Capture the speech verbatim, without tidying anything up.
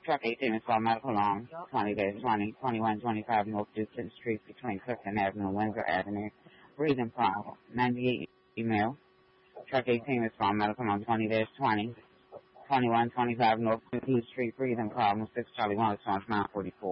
Truck eighteen respond medical alarm, twenty dash twenty, twenty-one twenty-five North Dixon Street between Clifton Avenue and Windsor Avenue. Breathing problem. ninety-eight email. Truck eighteen respond medical alarm, twenty dash twenty, twenty-one twenty-five North Dixon Street. Breathing problem. six Charlie one response nine forty-four.